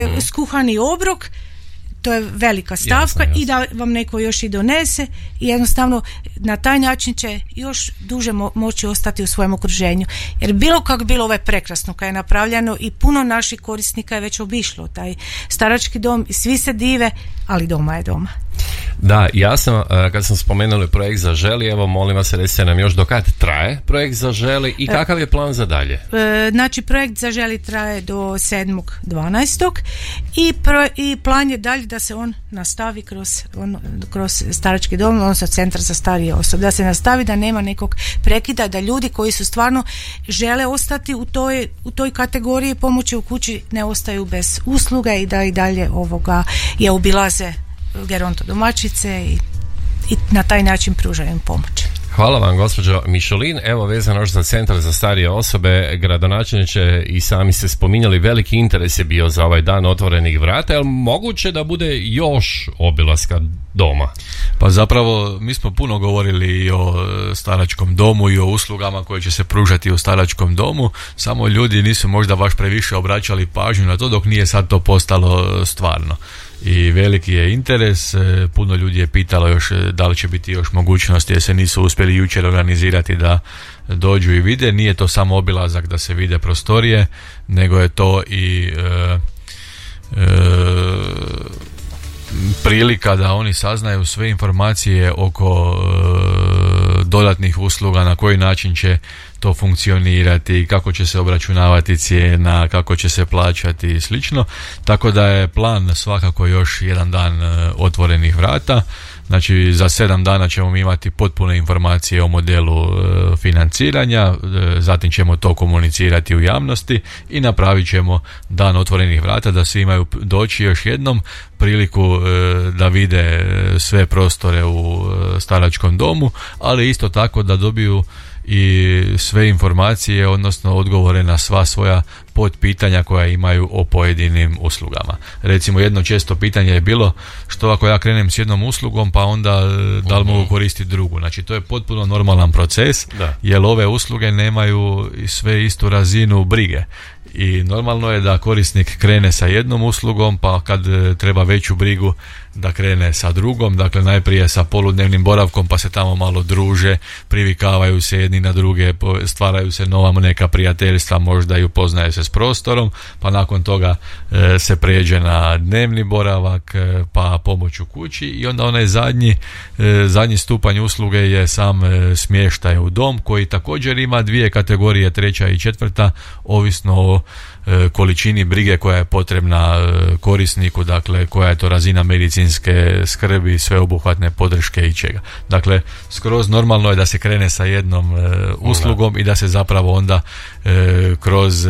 skuhani obrok, to je velika stavka, jasno. I da vam neko još i donese i jednostavno na taj način će još duže moći ostati u svojem okruženju. Jer bilo kako bilo, ovo je prekrasno kad je napravljeno i puno naših korisnika je već obišlo taj starački dom i svi se dive, ali doma je doma. Da, jasno, kad sam spomenuli projekt Zaželi, evo molim vas recite nam još do kad traje projekt Zaželi i kakav je plan za dalje? Znači projekt Zaželi traje do 7.12. i plan je dalje da se on nastavi kroz starački dom, odnosno centar za starije osobe, da se nastavi, da nema nekog prekida, da ljudi koji su stvarno žele ostati u toj kategoriji pomoći u kući ne ostaju bez usluga i da i dalje je obilaze gerontodomaćice i na taj način pružaju im pomoć. Hvala vam gospođo Mišulin. Evo vezano još za centar za starije osobe, gradonačelniče, i sami ste spominjali veliki interes je bio za ovaj dan otvorenih vrata. Je li moguće da bude još obilaska doma? Pa zapravo mi smo puno govorili i o staračkom domu i o uslugama koje će se pružati u staračkom domu, samo ljudi nisu možda baš previše obraćali pažnju na to dok nije sad to postalo stvarno. I veliki je interes, puno ljudi je pitalo još da li će biti još mogućnosti jer se nisu uspjeli jučer organizirati da dođu i vide. Nije to samo obilazak da se vide prostorije, nego je to i prilika da oni saznaju sve informacije oko dodatnih usluga, na koji način će to funkcionirati, kako će se obračunavati cijena, kako će se plaćati i slično. Tako da je plan svakako još jedan dan otvorenih vrata. Znači za 7 dana ćemo imati potpune informacije o modelu financiranja, zatim ćemo to komunicirati u javnosti i napravit ćemo dan otvorenih vrata da svi imaju doći još jednom priliku da vide sve prostore u staračkom domu, ali isto tako da dobiju i sve informacije, odnosno odgovore na sva svoja podpitanja koja imaju o pojedinim uslugama. Recimo jedno često pitanje je bilo što ako ja krenem s jednom uslugom pa onda da li mogu koristiti drugu. Znači to je potpuno normalan proces, jer ove usluge nemaju sve istu razinu brige. I normalno je da korisnik krene sa jednom uslugom pa kad treba veću brigu da krene sa drugom, dakle najprije sa poludnevnim boravkom pa se tamo malo druže, privikavaju se jedni na druge, stvaraju se nova neka prijateljstva, možda i upoznaje se s prostorom, pa nakon toga se pređe na dnevni boravak, pa pomoć u kući i onda onaj zadnji stupanj usluge je sam smještaj u dom koji također ima dvije kategorije, 3. i 4. ovisno o količini brige koja je potrebna korisniku, dakle koja je to razina medicinske skrbi, sveobuhvatne podrške i čega. Dakle, skroz normalno je da se krene sa jednom uslugom i da se zapravo onda kroz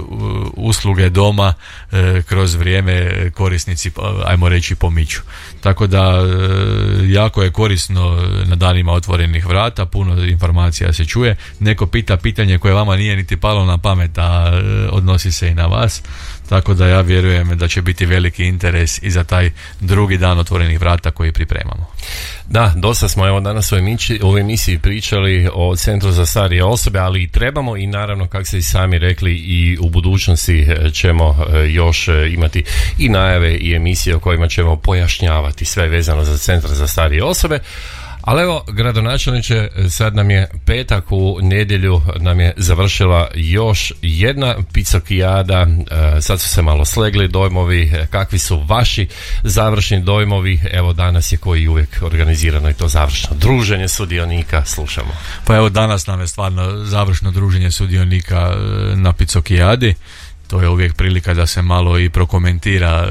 usluge doma, kroz vrijeme korisnici, ajmo reći, pomiču. Tako da jako je korisno na danima otvorenih vrata, puno informacija se čuje. Neko pita pitanje koje vama nije niti palo na pamet, a odnosi se i na vas, tako da ja vjerujem da će biti veliki interes i za taj drugi dan otvorenih vrata koji pripremamo. Da, dosta smo evo danas u emisiji pričali o Centru za starije osobe, ali i trebamo i naravno, kako ste i sami rekli, i u budućnosti ćemo još imati i najave i emisije o kojima ćemo pojašnjavati sve vezano za Centar za starije osobe. Ali evo, gradonačelniče, sad nam je petak, u nedjelju nam je završila još jedna picokijada, sad su se malo slegli dojmovi, kakvi su vaši završni dojmovi? Evo danas je koji uvijek organizirano i to završno druženje sudionika, slušamo. Pa evo danas nam je stvarno završno druženje sudionika na picokijadi, to je uvijek prilika da se malo i prokomentira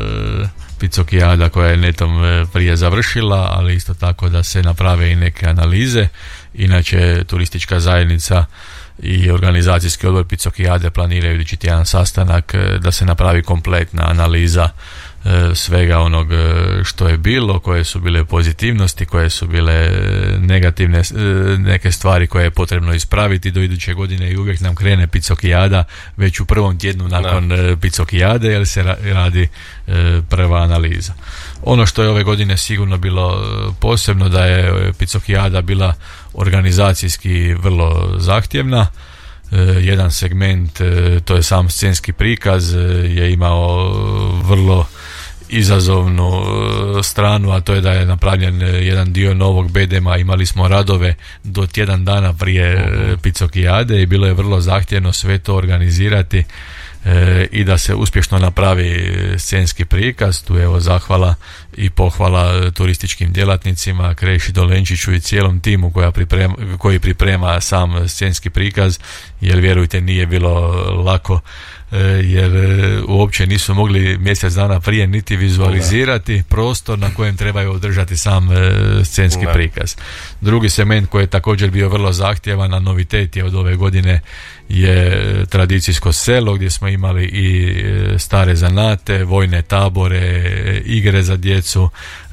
picokijada koja je netom prije završila, ali isto tako da se naprave i neke analize. Inače, turistička zajednica i organizacijski odbor picokijade planiraju idući tjedan sastanak da se napravi kompletna analiza svega onog što je bilo, koje su bile pozitivnosti, koje su bile negativne, neke stvari koje je potrebno ispraviti do iduće godine i uvijek nam krene picokijada već u prvom tjednu nakon picokijade jer se radi prva analiza. Ono što je ove godine sigurno bilo posebno da je picokijada bila organizacijski vrlo zahtjevna. jedan segment, to je sam scenski prikaz, je imao vrlo izazovnu stranu, a to je da je napravljen jedan dio novog bedema. Imali smo radove do tjedan dana prije Picokijade i bilo je vrlo zahtjevno sve to organizirati i da se uspješno napravi scenski prikaz. Tu evo zahvala i pohvala turističkim djelatnicima, Kreši Dolenčiću i cijelom timu koji priprema sam scenski prikaz, jer vjerujte nije bilo lako, jer uopće nisu mogli mjesec dana prije niti vizualizirati prostor na kojem trebaju održati sam scenski prikaz. Drugi segment koji je također bio vrlo zahtjevan, a novitet je od ove godine, je tradicijsko selo gdje smo imali i stare zanate, vojne tabore, igre za djecu,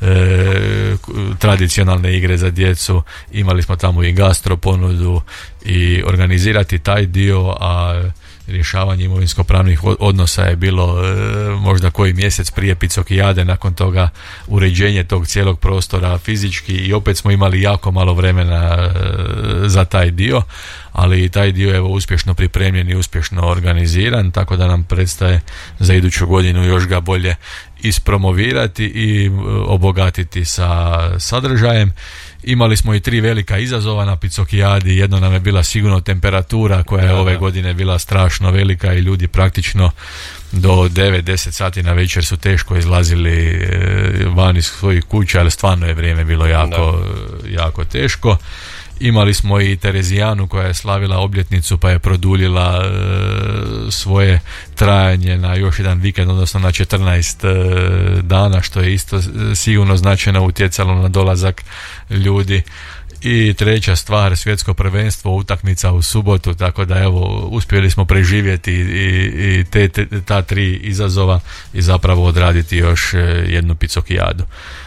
tradicionalne igre za djecu, imali smo tamo i gastro ponudu i organizirati taj dio, a rješavanje imovinsko-pravnih odnosa je bilo možda koji mjesec prije Picokijade, nakon toga uređenje tog cijelog prostora fizički i opet smo imali jako malo vremena za taj dio, ali i taj dio je uspješno pripremljen i uspješno organiziran, tako da nam predstaje za iduću godinu još ga bolje ispromovirati i obogatiti sa sadržajem. Imali smo i 3 velika izazova na Picokijadi. Jedno nam je bila sigurno temperatura koja je ove godine bila strašno velika i ljudi praktično do 9-10 sati na večer su teško izlazili van iz svojih kuća, ali stvarno je vrijeme bilo jako teško. Imali smo i Terezijanu koja je slavila obljetnicu pa je produljila svoje trajanje na još jedan vikend, odnosno na 14 dana, što je isto sigurno značajno utjecalo na dolazak ljudi. I treća stvar, svjetsko prvenstvo, utakmica u subotu, tako da evo uspjeli smo preživjeti i ta 3 izazova i zapravo odraditi još jednu Picokijadu.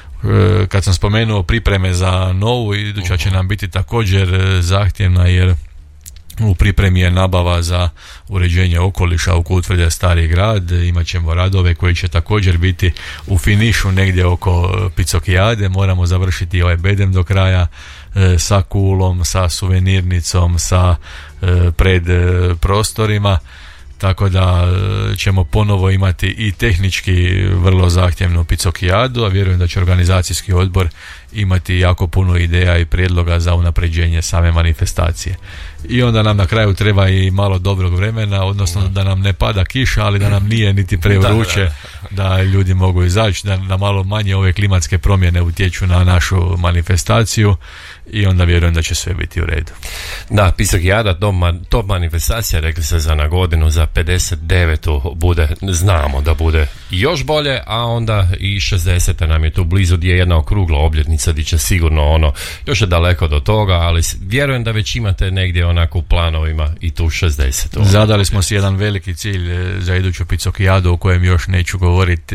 Kad sam spomenuo pripreme za novu, iduća će nam biti također zahtjevna, jer u pripremi je nabava za uređenje okoliša oko utvrde Stari grad. Imat ćemo radove koji će također biti u finišu negdje oko Picokijade. Moramo završiti ovaj bedem do kraja sa kulom, sa suvenirnicom, sa pred prostorima. Tako da ćemo ponovo imati i tehnički vrlo zahtjevnu Picokijadu, a vjerujem da će organizacijski odbor imati jako puno ideja i prijedloga za unapređenje same manifestacije. I onda nam na kraju treba i malo dobrog vremena, odnosno da nam ne pada kiša, ali da nam nije niti prevruće, da ljudi mogu izaći, da malo manje ove klimatske promjene utječu na našu manifestaciju i onda vjerujem da će sve biti u redu. Da, Picokijada, top manifestacija, rekli se za na godinu, za 59. bude, znamo da bude još bolje, a onda i 60. nam je tu blizu, gdje je jedna okrugla obljetnica, gdje će sigurno još je daleko do toga, ali vjerujem da već imate negdje onako u planovima i tu 60. Zadali smo si jedan veliki cilj za iduću Picokijadu o kojem još neću govoriti,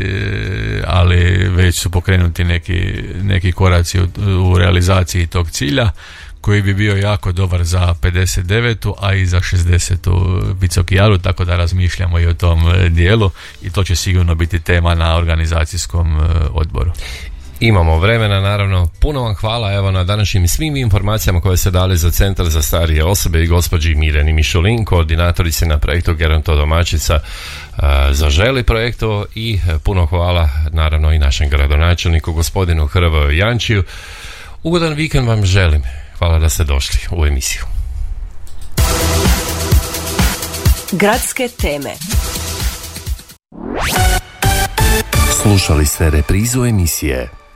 ali već su pokrenuti neki koraci u realizaciji tog cilja, koji bi bio jako dobar za 59. a i za 60. Picokijadu, tako da razmišljamo i o tom dijelu i to će sigurno biti tema na organizacijskom odboru. Imamo vremena, naravno. Puno vam hvala evo na današnjim svim informacijama koje ste dali za Centar za starije osobe i gospođi Mirjani Mišulin, koordinatorici na projektu Gerontodomaćica Zaželi projektu, i puno hvala naravno i našem gradonačelniku gospodinu Hrvoju Jančiju. Ugodan vikend vam želim. Hvala da ste došli u emisiju. Gradske teme. Slušali ste reprizu emisije